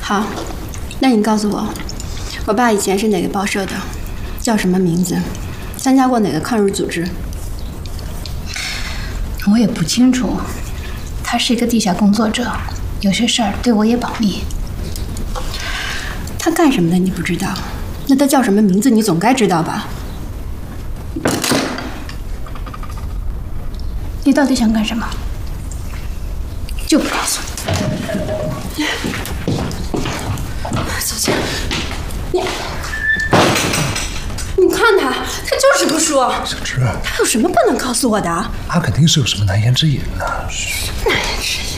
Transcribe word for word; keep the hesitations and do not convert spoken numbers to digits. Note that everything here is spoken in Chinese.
好，那你告诉我，我爸以前是哪个报社的，叫什么名字，参加过哪个抗日组织？ 我也不清楚，他是一个地下工作者，有些事儿对我也保密。 他干什么的你不知道？那他叫什么名字你总该知道吧？ 你到底想干什么？就不告诉你。 小倩，你你看他，他就是不说。 小芝， 他有什么不能告诉我的？ 他肯定是有什么难言之隐呢。 难言之隐。